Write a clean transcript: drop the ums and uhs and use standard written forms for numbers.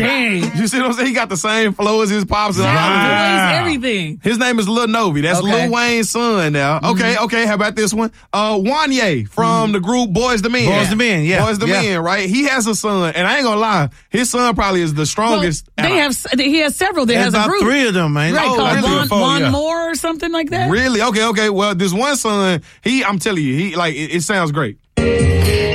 Dang. You see what I'm saying? He got the same flow as his pops. And Everything. His name is Lil Novi. That's Lil Wayne's son now. Okay. How about this one? Wanye from the group Boys II Men. Boys II Men, yeah. Boys II Men, right? He has a son, and I ain't gonna lie, his son probably is the strongest. Well, he has several. There's about a group. 3 of them, man. Right, called really? Juan Moore or something like that. Really? Okay. Well, this one son, I'm telling you, it sounds great.